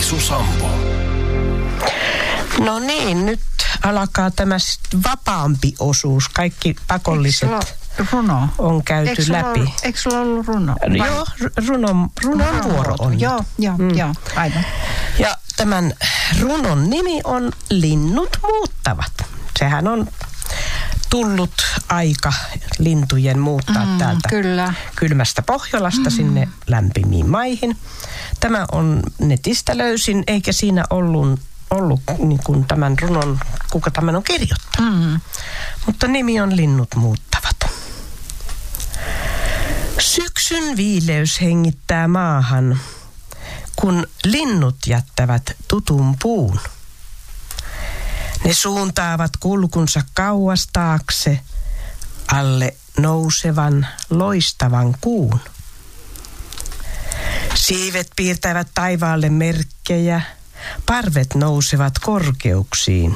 Vaisu Sampo. No niin, nyt alkaa tämä vapaampi osuus. Kaikki pakolliset runo on käyty läpi. Eikö sulla ollut runo? Joo, runon vuoro on. Joo, aivan. Ja tämän runon nimi on Linnut muuttavat. Sehän on tullut aika lintujen muuttaa täältä kylmästä Pohjolasta sinne lämpimiin maihin. Tämä on netistä löysin, eikä siinä ollut niin kuin tämän runon, kuka tämän on kirjoittanut. Mutta nimi on Linnut muuttavat. Syksyn viileys hengittää maahan, kun linnut jättävät tutun puun. Ne suuntaavat kulkunsa kauas taakse alle nousevan loistavan kuun. Siivet piirtävät taivaalle merkkejä, parvet nousevat korkeuksiin.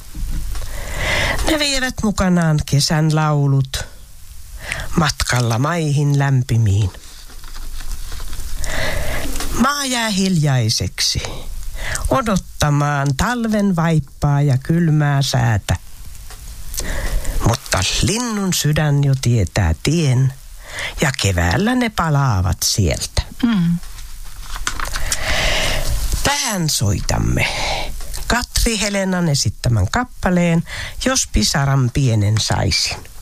Ne vievät mukanaan kesän laulut matkalla maihin lämpimiin. Maa jää hiljaiseksi odottamaan talven vaippaa ja kylmää säätä. Mutta linnun sydän jo tietää tien ja keväällä ne palaavat sieltä. Tähän soitamme Katri Helenan esittämän kappaleen Jos pisaran pienen saisin.